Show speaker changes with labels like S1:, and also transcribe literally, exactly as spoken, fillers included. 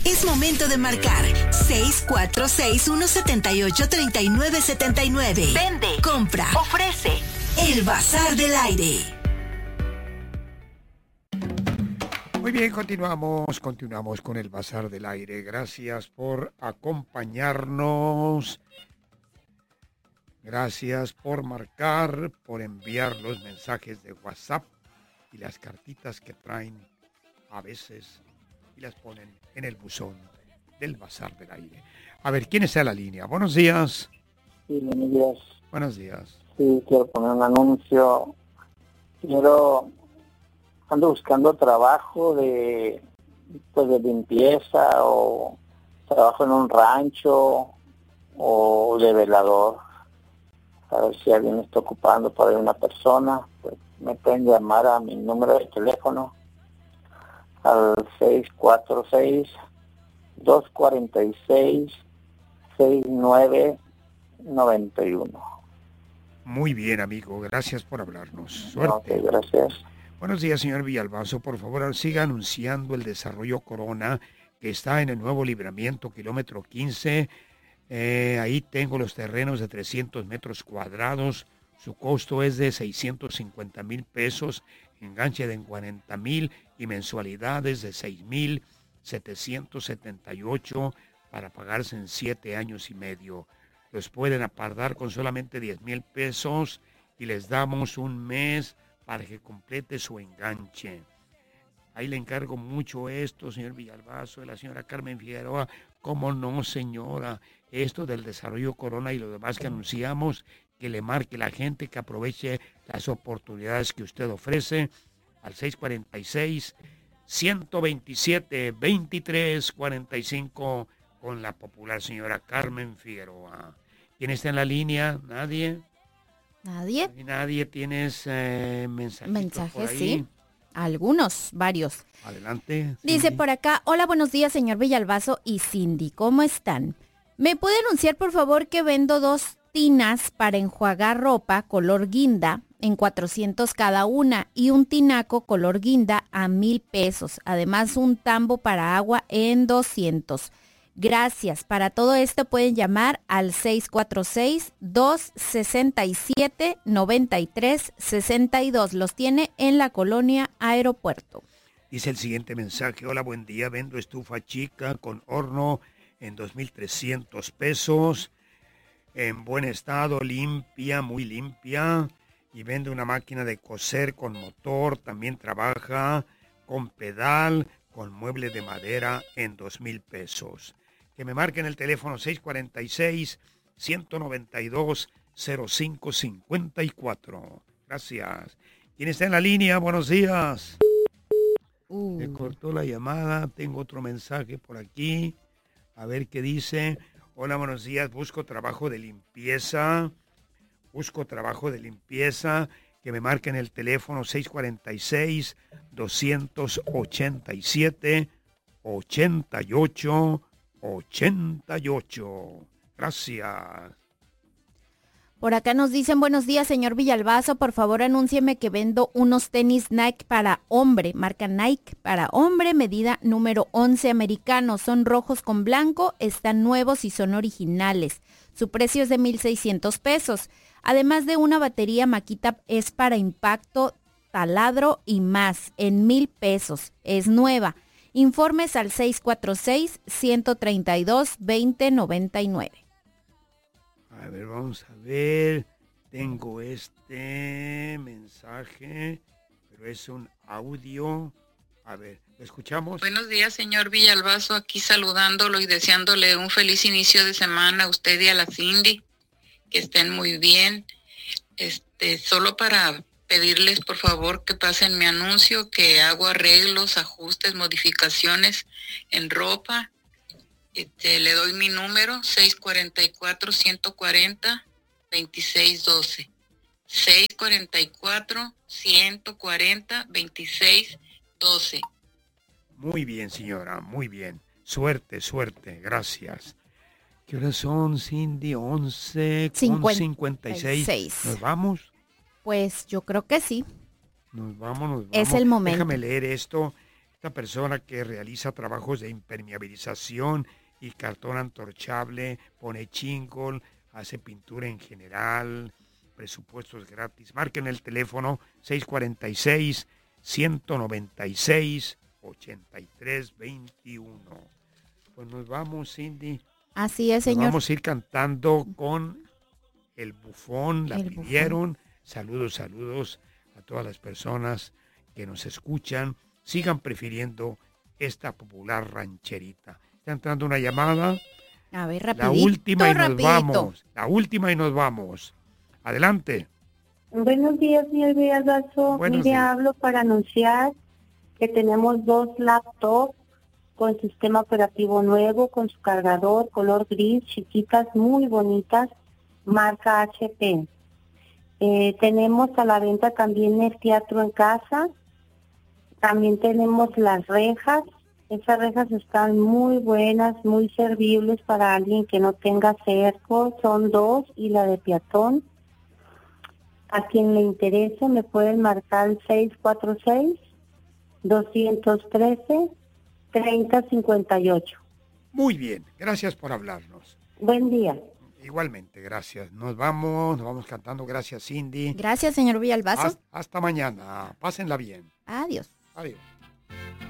S1: Es momento de marcar seis cuatro seis, uno siete ocho, tres nueve siete nueve. Vende, compra, ofrece. El Bazar del Aire.
S2: Muy bien, continuamos, continuamos con el Bazar del Aire. Gracias por acompañarnos. Gracias por marcar, por enviar los mensajes de WhatsApp y las cartitas que traen a veces y las ponen en el buzón del Bazar del Aire. A ver, ¿quién está en la línea? Buenos días.
S3: Sí, buenos días.
S2: Buenos días.
S3: Sí, quiero poner un anuncio. Quiero, ando buscando trabajo de, pues de limpieza o trabajo en un rancho o de velador. A ver si alguien está ocupando para una persona, pues me pueden llamar a mi número de teléfono al seis cuatro seis, dos cuatro seis, seis nueve nueve uno.
S2: Muy bien, amigo. Gracias por hablarnos. Suerte.
S3: Okay, gracias.
S2: Buenos días, señor Villalbazo. Por favor, siga anunciando el desarrollo Corona, que está en el nuevo libramiento, kilómetro quince. Eh, ahí tengo los terrenos de trescientos metros cuadrados. Su costo es de seiscientos cincuenta mil pesos, enganche de cuarenta mil y mensualidades de seis mil setecientos setenta y ocho para pagarse en siete años y medio. Los pueden apardar con solamente diez mil pesos y les damos un mes para que complete su enganche. Ahí le encargo mucho esto, señor Villalbazo, de la señora Carmen Figueroa. ¿Cómo no, señora? Esto del desarrollo Corona y lo demás que anunciamos, que le marque la gente, que aproveche las oportunidades que usted ofrece al seis cuatro seis, uno dos siete, dos tres cuatro cinco con la popular señora Carmen Figueroa. ¿Quién está en la línea? ¿Nadie?
S4: ¿Nadie?
S2: ¿Nadie? ¿Tienes eh, mensajitos
S4: Mensajes,
S2: por ahí?
S4: sí. Algunos, varios.
S2: Adelante.
S4: Dice
S2: Cindy.
S4: por acá, hola, buenos días, señor Villalbazo y Cindy, ¿cómo están? ¿Me puede anunciar, por favor, que vendo dos tinas para enjuagar ropa color guinda en cuatrocientos cada una y un tinaco color guinda a mil pesos? Además, un tambo para agua en doscientos. Gracias. Para todo esto pueden llamar al seis cuatro seis, dos seis siete, nueve tres seis dos. Los tiene en la colonia Aeropuerto.
S2: Dice el siguiente mensaje. Hola, buen día. Vendo estufa chica con horno en dos mil trescientos pesos. En buen estado, limpia, muy limpia. Y vende una máquina de coser con motor. También trabaja con pedal, con mueble de madera en dos mil pesos. Que me marquen el teléfono seis cuatro seis, uno nueve dos, cero cinco cinco cuatro. Gracias. ¿Quién está en la línea? Buenos días.
S4: Uh.
S2: Me cortó la llamada. Tengo otro mensaje por aquí. A ver qué dice. Hola, buenos días. Busco trabajo de limpieza. Busco trabajo de limpieza. Que me marquen el teléfono seis cuatro seis, dos ocho siete, ochenta y ocho ochenta y ocho. Gracias.
S4: Por acá nos dicen, buenos días, señor Villalbazo, por favor anúncieme que vendo unos tenis Nike para hombre, marca Nike para hombre, medida número once americanos, son rojos con blanco, están nuevos y son originales. Su precio es de mil seiscientos pesos. Además de una batería Makita es para impacto, taladro y más, en mil pesos, es nueva. Informes al seis cuatro seis, uno tres dos, dos cero nueve nueve.
S2: A ver, vamos a ver. Tengo este mensaje, pero es un audio. A ver, ¿lo escuchamos?
S5: Buenos días, señor Villalbazo, aquí saludándolo y deseándole un feliz inicio de semana a usted y a la Cindy. Que estén muy bien. Este, solo para pedirles, por favor, que pasen mi anuncio, que hago arreglos, ajustes, modificaciones en ropa. Este, le doy mi número, seis cuatro cuatro, uno cuatro cero, dos seis uno dos. seis cuatro cuatro, uno cuatro cero, dos seis uno dos.
S2: Muy bien, señora, muy bien. Suerte, suerte, gracias. ¿Qué horas son, Cindy? once con cincuenta y seis. ¿Nos vamos?
S4: Pues yo creo que sí.
S2: Nos vamos, nos vamos.
S4: Es el momento.
S2: Déjame leer esto. Esta persona que realiza trabajos de impermeabilización y cartón antorchable, pone jingle, hace pintura en general, presupuestos gratis. Marquen el teléfono seis cuatro seis, uno nueve seis, ocho tres dos uno. Pues nos vamos, Cindy.
S4: Así es, señor.
S2: Nos vamos a ir cantando con El Bufón. La
S4: El
S2: pidieron. Bufón. Saludos, saludos a todas las personas que nos escuchan. Sigan prefiriendo esta popular rancherita. Está entrando una llamada.
S4: A ver, rapidito,
S2: La última y nos
S4: rapidito.
S2: vamos. La última y nos vamos. Adelante.
S6: Buenos días, señor Villalbazo.
S2: Buenos
S6: Mire,
S2: días.
S6: hablo para anunciar que tenemos dos laptops con sistema operativo nuevo, con su cargador, color gris, chiquitas, muy bonitas, marca H P. Eh, tenemos a la venta también el teatro en casa. También tenemos las rejas. Esas rejas están muy buenas, muy servibles para alguien que no tenga cerco. Son dos y la de peatón. A quien le interese me pueden marcar el seis cuatro seis, dos uno tres, tres cero cinco ocho.
S2: Muy bien. Gracias por hablarnos.
S6: Buen día.
S2: Igualmente, gracias. Nos vamos, nos vamos cantando. Gracias, Cindy.
S4: Gracias, señor Villalbazo.
S2: Hasta, hasta mañana. Pásenla bien.
S4: Adiós.
S2: Adiós.